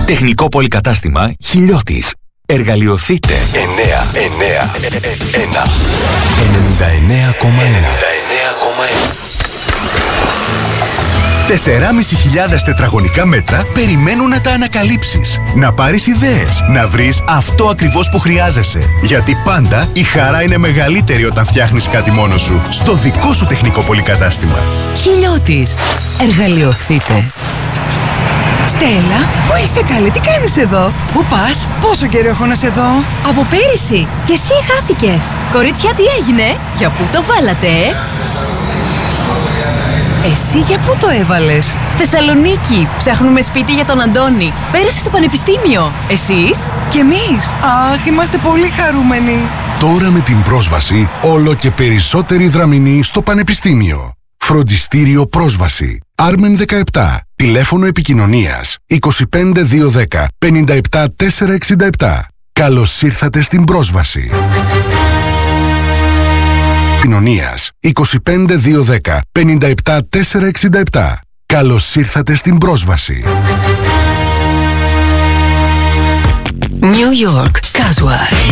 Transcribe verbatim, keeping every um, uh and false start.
Τεχνικό πολυκατάστημα Χιλιώτης. Εργαλειοθείτε. εννέα εννέα ένα ενενήντα εννέα κόμμα ένα τεσσεράμισι χιλιάδες τετραγωνικά μέτρα περιμένουν να τα ανακαλύψεις. Να πάρεις ιδέες, να βρεις αυτό ακριβώς που χρειάζεσαι. Γιατί πάντα η χαρά είναι μεγαλύτερη όταν φτιάχνεις κάτι μόνος σου. Στο δικό σου τεχνικό πολυκατάστημα. Χιλιώτης. Εργαλειοθείτε. Στέλλα, πού είσαι καλή, τι κάνεις εδώ? Πού πας, πόσο καιρό έχω να σε δω? Από πέρυσι. Και εσύ χάθηκες. Κορίτσια, τι έγινε? Για πού το βάλατε, ε? Εσύ για πού το έβαλες? Θεσσαλονίκη. Ψάχνουμε σπίτι για τον Αντώνη. Πέρασε στο πανεπιστήμιο. Εσείς? Κι εμείς. Αχ, είμαστε πολύ χαρούμενοι. Τώρα με την πρόσβαση, όλο και περισσότεροι δραμηνοί στο πανεπιστήμιο. Φροντιστήριο Πρόσβαση. Άρμεν δεκαεπτά. Τηλέφωνο επικοινωνίας είκοσι πέντε διακόσια δέκα πενήντα επτά τετρακόσια εξήντα επτά. Καλώς ήρθατε στην Πρόσβαση. Επικοινωνίας είκοσι πέντε διακόσια δέκα πενήντα επτά τετρακόσια εξήντα επτά. Καλώς ήρθατε στην Πρόσβαση. New York Casual.